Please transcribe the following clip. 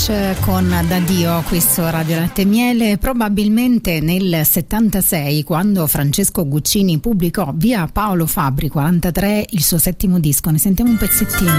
Beach con D'Addio qui su Radio Latte e Miele. Probabilmente nel 76, quando Francesco Guccini pubblicò Via Paolo Fabbri 43 il suo settimo disco. Ne sentiamo un pezzettino.